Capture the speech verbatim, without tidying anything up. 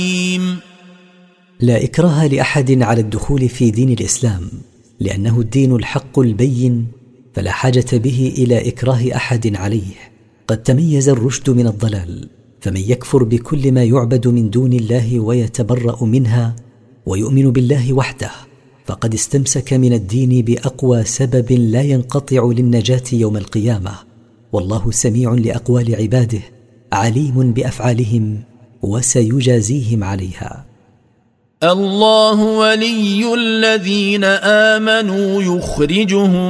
لا إكراه لأحد على الدخول في دين الإسلام، لأنه الدين الحق البين، فلا حاجة به إلى إكراه أحد عليه. قد تميز الرشد من الضلال، فمن يكفر بكل ما يعبد من دون الله ويتبرأ منها ويؤمن بالله وحده، فقد استمسك من الدين بأقوى سبب لا ينقطع للنجاة يوم القيامة. والله سميع لأقوال عباده، عليم بأفعالهم، وسيجازيهم عليها. الله ولي الذين آمنوا يخرجهم